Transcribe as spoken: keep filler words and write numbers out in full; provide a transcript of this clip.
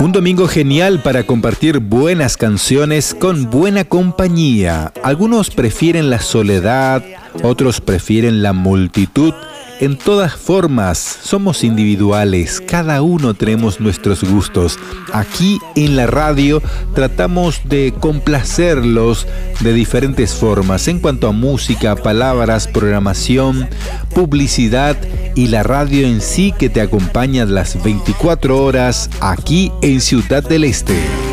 Un domingo genial para compartir buenas canciones con buena compañía. Algunos prefieren la soledad, otros prefieren la multitud. En todas formas, somos individuales, cada uno tenemos nuestros gustos. Aquí en la radio tratamos de complacerlos de diferentes formas en cuanto a música, palabras, programación, publicidad y la radio en sí que te acompaña las veinticuatro horas aquí en Ciudad del Este.